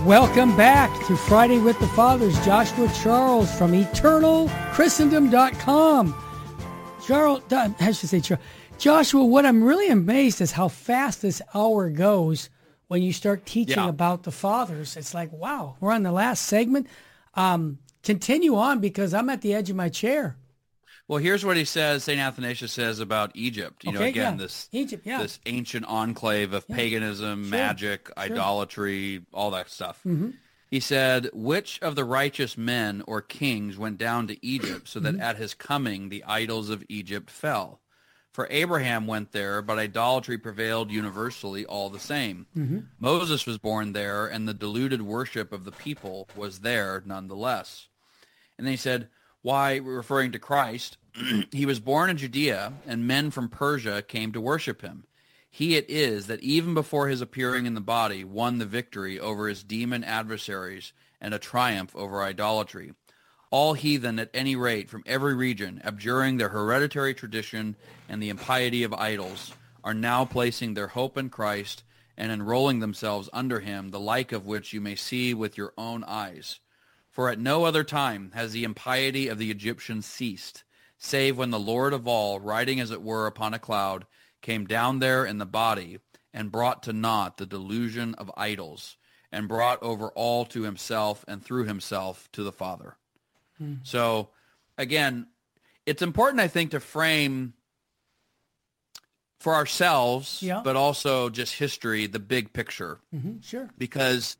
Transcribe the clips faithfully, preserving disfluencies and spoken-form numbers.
Welcome back to Friday with the Fathers. Joshua Charles from eternal christendom dot com. Charles, I should say Charles. Joshua, what I'm really amazed is how fast this hour goes when you start teaching Yeah. about the Fathers. It's like, wow, we're on the last segment. Um, continue on because I'm at the edge of my chair. Well, here's what he says, Saint Athanasius says about Egypt. You know, Okay, again, yeah. this Egypt, yeah. this ancient enclave of Yeah. paganism, Sure. magic, Sure. idolatry, all that stuff. Mm-hmm. He said, which of the righteous men or kings went down to Egypt so that Mm-hmm. at his coming the idols of Egypt fell? For Abraham went there, but idolatry prevailed universally all the same. Mm-hmm. Moses was born there, and the deluded worship of the people was there nonetheless. And then he said, why, referring to Christ, he was born in Judea, and men from Persia came to worship him. He it is that even before his appearing in the body won the victory over his demon adversaries and a triumph over idolatry. All heathen at any rate from every region, abjuring their hereditary tradition and the impiety of idols, are now placing their hope in Christ and enrolling themselves under him, the like of which you may see with your own eyes. For at no other time has the impiety of the Egyptians ceased, save when the Lord of all, riding as it were upon a cloud, came down there in the body and brought to naught the delusion of idols, and brought over all to himself and through himself to the Father. Hmm. So, again, it's important, I think, to frame for ourselves, Yeah. but also just history, the big picture. Mm-hmm. Sure. Because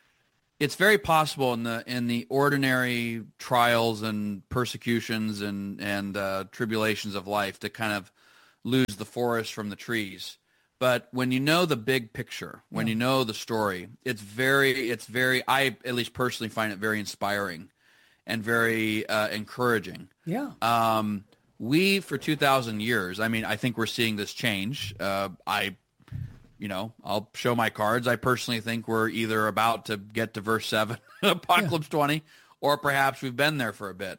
it's very possible in the in the ordinary trials and persecutions and and uh, tribulations of life to kind of lose the forest from the trees. But when you know the big picture, when Yeah. you know the story, it's very it's very I at least personally find it very inspiring and very uh, encouraging. Yeah. Um, we for two thousand years, I mean, I think we're seeing this change. Uh, I. You know, I'll show my cards. I personally think we're either about to get to verse seven, Apocalypse yeah. twenty, or perhaps we've been there for a bit.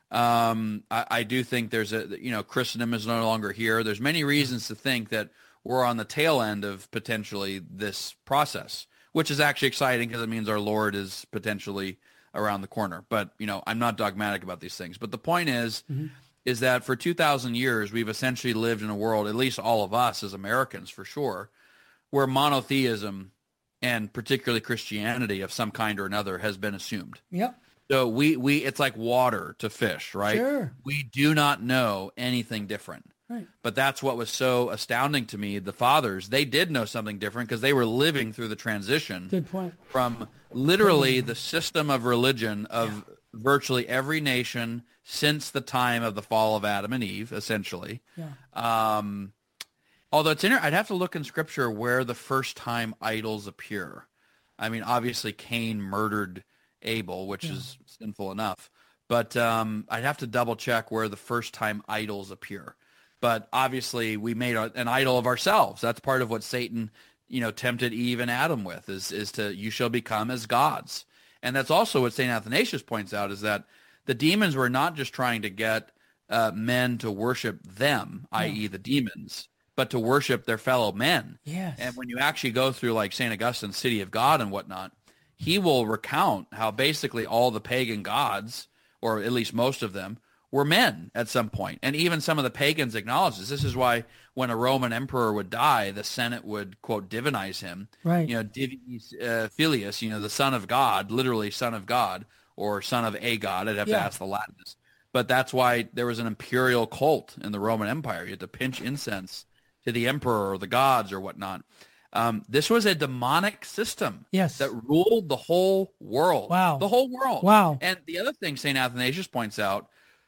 Um, I, I do think there's a, you know, Christendom is no longer here. There's many reasons to think that we're on the tail end of potentially this process, which is actually exciting because it means our Lord is potentially around the corner. But, you know, I'm not dogmatic about these things. But the point is, mm-hmm. is that for two thousand years, we've essentially lived in a world, at least all of us as Americans for sure, where monotheism and particularly Christianity of some kind or another has been assumed. Yep. So we, we it's like water to fish, right? Sure. We do not know anything different. Right. But that's what was so astounding to me. The fathers, they did know something different because they were living through the transition. Good point. From literally the system of religion of yeah. virtually every nation since the time of the fall of Adam and Eve, essentially. Yeah. Um, Although it's inter- I'd have to look in Scripture where the first time idols appear. I mean, obviously Cain murdered Abel, which yeah. is sinful enough. But um, I'd have to double check where the first time idols appear. But obviously we made a, an idol of ourselves. That's part of what Satan, you know, tempted Eve and Adam with is, is to, you shall become as gods. And that's also what Saint Athanasius points out is that the demons were not just trying to get uh, men to worship them, yeah. that is the demons, but to worship their fellow men. Yes. And when you actually go through like Saint Augustine's City of God and whatnot, he will recount how basically all the pagan gods, or at least most of them, were men at some point. And even some of the pagans acknowledge this. This is why when a Roman emperor would die, the Senate would, quote, divinize him. Right. You know, Divinis uh, Filius, you know, the son of God, literally son of God, or son of a god. I'd have yeah. to ask the Latins. But that's why there was an imperial cult in the Roman Empire. You had to pinch incense to the emperor or the gods or whatnot. Um, this was a demonic system yes. that ruled the whole world. Wow. The whole world. Wow. And the other thing Saint Athanasius points out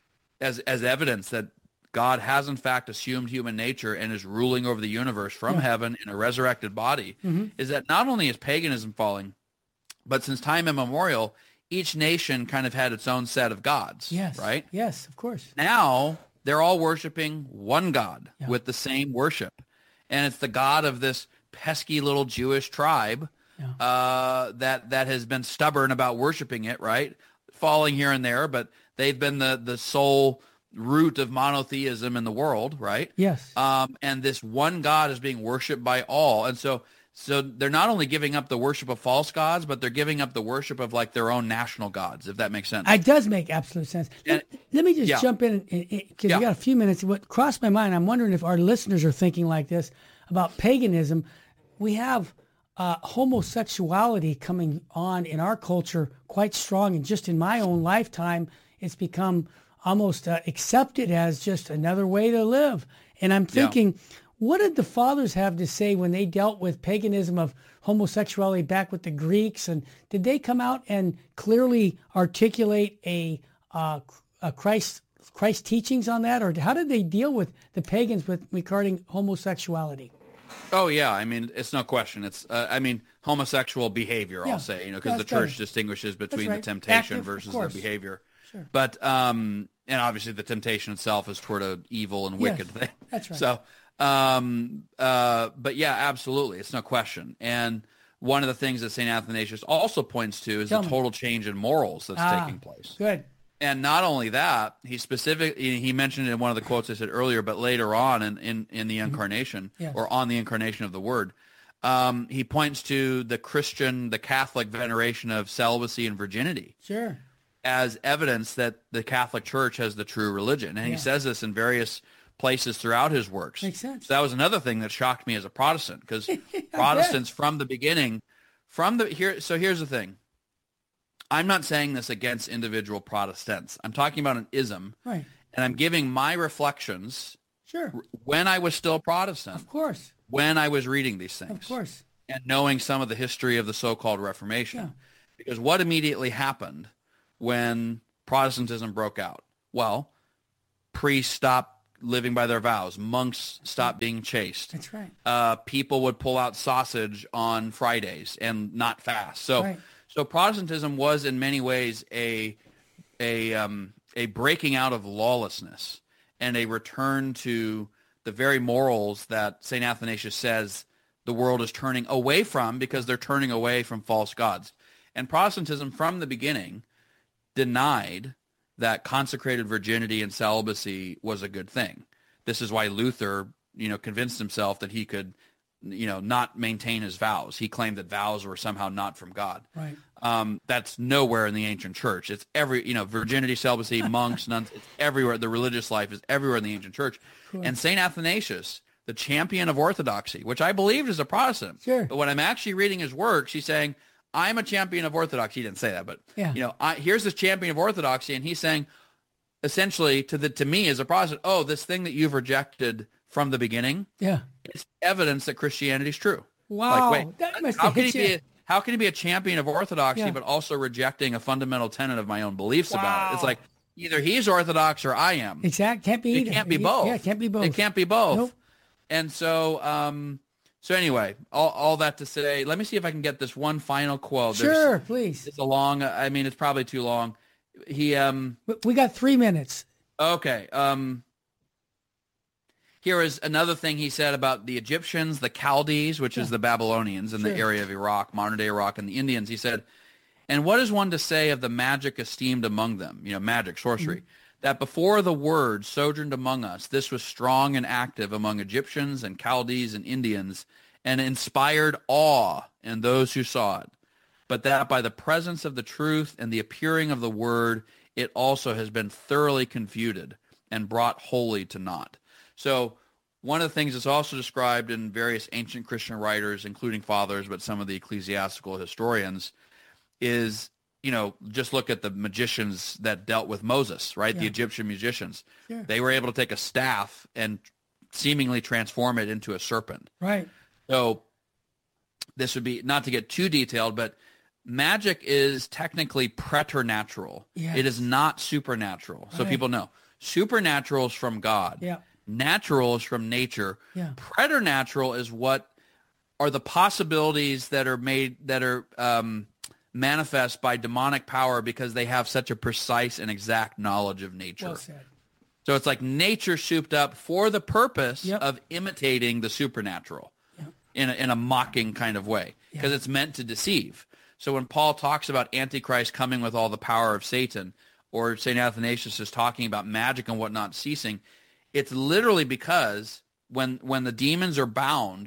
as as evidence that God has in fact assumed human nature and is ruling over the universe from yeah. heaven in a resurrected body mm-hmm. is that not only is paganism falling, but since time immemorial, each nation kind of had its own set of gods. Yes. Right? Yes, of course. Now they're all worshiping one God yeah. with the same worship. And it's the God of this pesky little Jewish tribe yeah. uh, that that has been stubborn about worshiping it, right? Falling here and there, but they've been the, the sole root of monotheism in the world, right? Yes. Um, and this one God is being worshipped by all. And so So they're not only giving up the worship of false gods, but they're giving up the worship of like their own national gods, if that makes sense. It does make absolute sense. And, let, let me just yeah. jump in because Yeah. we got a few minutes. What crossed my mind, I'm wondering if our listeners are thinking like this about paganism. We have uh, homosexuality coming on in our culture quite strong, and just in my own lifetime, it's become almost uh, accepted as just another way to live. And I'm thinking, yeah. what did the fathers have to say when they dealt with paganism of homosexuality back with the Greeks? And did they come out and clearly articulate a, uh, a Christ Christ teachings on that? Or how did they deal with the pagans with regarding homosexuality? Oh, yeah. I mean, it's no question. It's, uh, I mean, homosexual behavior, yeah. I'll say, you know, because the church better. distinguishes between right. the temptation Active, versus the behavior. Sure. But, um, and obviously the temptation itself is toward a evil and wicked yes, thing. That's right. So, um, uh, but yeah, absolutely. It's no question. And one of the things that Saint Athanasius also points to is Tell the me. total change in morals that's ah, taking place. Good. And not only that, he specific he mentioned it in one of the quotes I said earlier, but later on in, in, in the incarnation yes. or on the incarnation of the word, um, he points to the Christian, the Catholic veneration of celibacy and virginity. Sure. As evidence that the Catholic Church has the true religion. And yeah. he says this in various places throughout his works. Makes sense. So that was another thing that shocked me as a Protestant, because Protestants from the beginning, from the here. So here's the thing. I'm not saying this against individual Protestants. I'm talking about an ism. Right. And I'm giving my reflections sure. when I was still Protestant. Of course. When I was reading these things. Of course. And knowing some of the history of the so-called Reformation. Yeah. Because what immediately happened when Protestantism broke out? Well, priests stopped living by their vows. Monks stopped being chaste. That's right. Uh, people would pull out sausage on Fridays and not fast. So, right. so Protestantism was in many ways a a um, a breaking out of lawlessness and a return to the very morals that Saint Athanasius says the world is turning away from, because they're turning away from false gods. And Protestantism from the beginning denied that consecrated virginity and celibacy was a good thing. This is why Luther, you know, convinced himself that he could, you know, not maintain his vows. He claimed that vows were somehow not from God. Right. Um, that's nowhere in the ancient church. It's every, you know, virginity, celibacy, monks, nuns, it's everywhere. The religious life is everywhere in the ancient church. Cool. And Saint Athanasius, the champion of orthodoxy, which I believed as a Protestant. Sure. But when I'm actually reading his works, he's saying, I'm a champion of orthodoxy. He didn't say that, but yeah. you know, I, here's this champion of orthodoxy, and he's saying, essentially, to the to me as a Protestant, oh, this thing that you've rejected from the beginning, yeah, it's evidence that Christianity is true. Wow, like, wait, that must how can he hit be? A, how can he be a champion of orthodoxy, yeah. but also rejecting a fundamental tenet of my own beliefs wow. about it? It's like either he's orthodox or I am. Exactly, can't be. It can't be both. Yeah, it can't be both. It can't be both. Nope. And so, um, so anyway, all, all that to say, let me see if I can get this one final quote. Sure, There's, please. It's a long, I mean, it's probably too long. He, um, we got three minutes. Okay. Um, here is another thing he said about the Egyptians, the Chaldees, which yeah. is the Babylonians in sure. the area of Iraq, modern day Iraq, and the Indians. He said, and what is one to say of the magic esteemed among them? You know, magic, sorcery. Mm-hmm. That before the word sojourned among us, this was strong and active among Egyptians and Chaldees and Indians, and inspired awe in those who saw it. But that by the presence of the truth and the appearing of the word, it also has been thoroughly confuted and brought wholly to naught. So one of the things that's also described in various ancient Christian writers, including fathers, but some of the ecclesiastical historians, is, you know, just look at the magicians that dealt with Moses, right? Yeah. The Egyptian magicians. Sure. They were able to take a staff and seemingly transform it into a serpent. Right. So this would be, not to get too detailed, but magic is technically preternatural. Yes. It is not supernatural. So right. people know. Supernatural is from God. Yeah. Natural is from nature. Yeah. Preternatural is what are the possibilities that are made, that are um, manifest by demonic power, because they have such a precise and exact knowledge of nature. Well said. So it's like nature souped up for the purpose yep. of imitating the supernatural yep. in a, in a mocking kind of way, because yeah. it's meant to deceive. So when Paul talks about Antichrist coming with all the power of Satan, or Saint Athanasius is talking about magic and whatnot ceasing, it's literally because when when the demons are bound,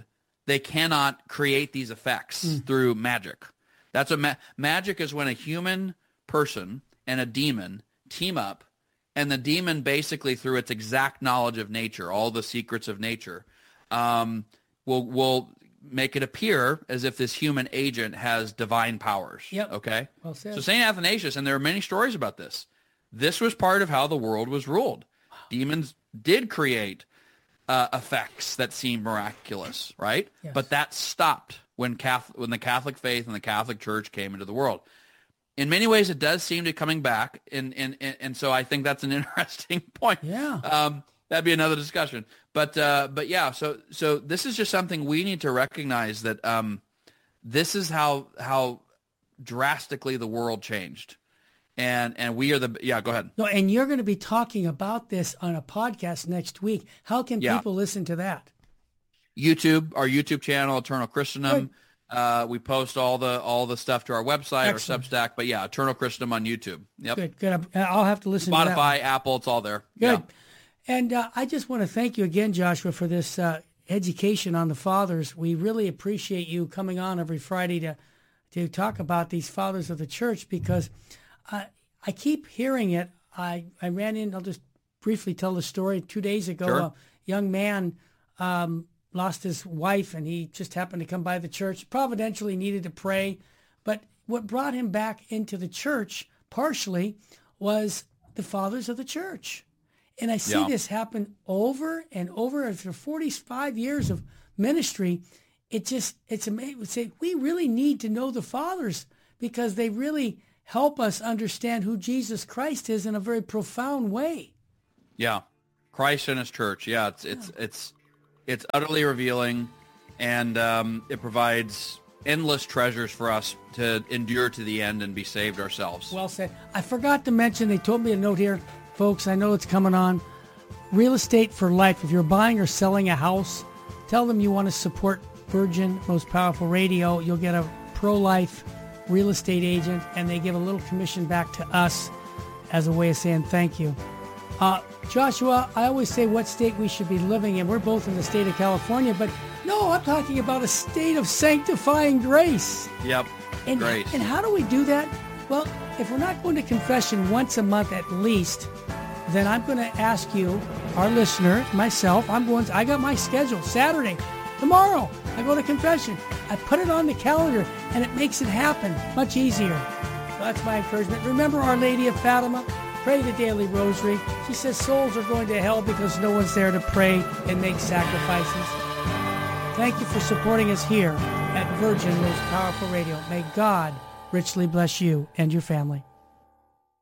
they cannot create these effects mm. through magic. That's what ma- magic is, when a human person and a demon team up, and the demon basically, through its exact knowledge of nature, all the secrets of nature, um, will will make it appear as if this human agent has divine powers. Yep. Okay? Well said. So Saint Athanasius, and there are many stories about this, this was part of how the world was ruled. Wow. Demons did create uh, effects that seemed miraculous, right? Yes. But that stopped when Catholic, when the Catholic faith and the Catholic Church came into the world. In many ways, it does seem to be coming back, and and and, and so I think that's an interesting point. Yeah. Um, that'd be another discussion. But uh, but yeah, so so this is just something we need to recognize, that um, this is how how drastically the world changed, and and we are the yeah. Go ahead. No, and you're going to be talking about this on a podcast next week. How can yeah. people listen to that? YouTube, our YouTube channel, Eternal Christendom. Uh, we post all the all the stuff to our website, Excellent. our Substack. But yeah, Eternal Christendom on YouTube. Yep. Good, good. I'll have to listen Spotify, to that. Spotify, Apple, it's all there. Good. Yeah. And uh, I just want to thank you again, Joshua, for this uh, education on the fathers. We really appreciate you coming on every Friday to to talk about these fathers of the church, because uh, I keep hearing it. I, I ran in, I'll just briefly tell the story. Two days ago, Sure. a young man um, lost his wife, and he just happened to come by the church. Providentially needed to pray. But what brought him back into the church partially was the fathers of the church. And I see Yeah. this happen over and over. After forty-five years of ministry, it just, it's amazing. Say, we really need to know the fathers, because they really help us understand who Jesus Christ is in a very profound way. Yeah. Christ and his church. Yeah, it's Yeah. it's it's it's utterly revealing, and um, it provides endless treasures for us to endure to the end and be saved ourselves. Well said. I forgot to mention, they told me a note here, folks, I know it's coming on. Real Estate for Life. If you're buying or selling a house, tell them you want to support Virgin Most Powerful Radio. You'll get a pro-life real estate agent, and they give a little commission back to us as a way of saying thank you. Uh, Joshua, I always say what state we should be living in. We're both in the state of California, but no, I'm talking about a state of sanctifying grace. Yep. And, Grace. and how do we do that? Well, if we're not going to confession once a month at least, then I'm going to ask you, our listener, myself, I'm going to, I got my schedule, Saturday, tomorrow, I go to confession. I put it on the calendar, and it makes it happen much easier. So that's my encouragement. Remember Our Lady of Fatima? Pray the daily rosary. She says souls are going to hell because no one's there to pray and make sacrifices. Thank you for supporting us here at Virgin Most Powerful Radio. May God richly bless you and your family.